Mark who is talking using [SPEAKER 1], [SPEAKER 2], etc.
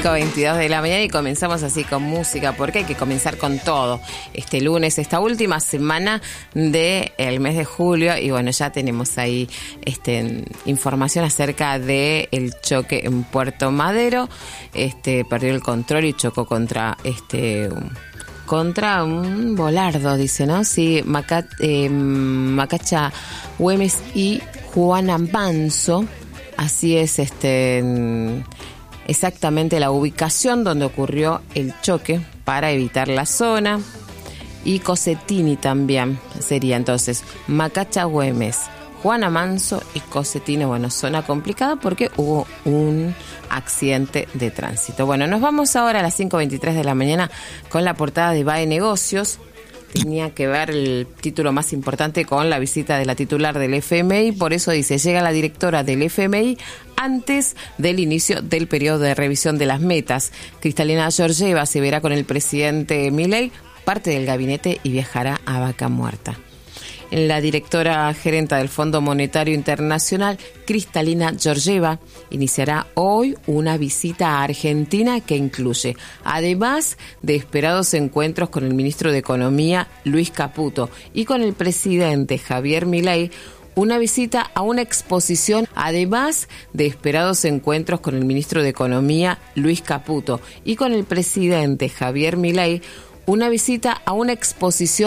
[SPEAKER 1] 5:22 de la mañana y comenzamos así con música, porque hay que comenzar con todo. Este lunes, esta última semana del mes de julio, y bueno, ya tenemos ahí información acerca de el choque en Puerto Madero. Perdió el control y chocó contra un volardo, dice, ¿no? Sí, Macacha Güemes y Juana Manso. Así es, exactamente la ubicación donde ocurrió el choque para evitar la zona. Y Cosetini también sería entonces Macacha Güemes, Juana Manso y Cosetini. Bueno, zona complicada porque hubo un accidente de tránsito. Bueno, nos vamos ahora a las 5:23 de la mañana con la portada de BAE Negocios. Tenía que ver el título más importante con la visita de la titular del FMI, por eso dice, llega la directora del FMI antes del inicio del periodo de revisión de las metas. Cristalina Georgieva se verá con el presidente Milei, parte del gabinete, y viajará a Vaca Muerta. La directora gerenta del Fondo Monetario Internacional, Cristalina Georgieva, iniciará hoy una visita a Argentina que incluye, además de esperados encuentros con el ministro de Economía, Luis Caputo, y con el presidente Javier Milei, una visita a una exposición, además de esperados encuentros con el ministro de Economía, Luis Caputo, y con el presidente Javier Milei, una visita a una exposición